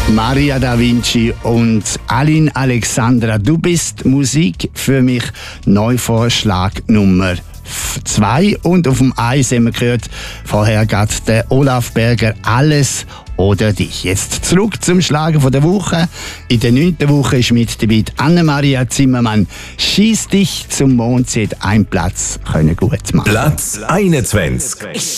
Maria Da Vinci und Aline Alexandra. Du bist Musik für mich Neuvorschlag Nummer 2. Und auf dem 1 haben wir gehört, vorher geht der Olaf Berger «Alles oder dich». Jetzt zurück zum Schlager von der Woche. In der 9. Woche ist mit dabei Anne-Maria Zimmermann. «Schieß dich zum Mond», sie hat einen Platz können gut machen. Platz 21.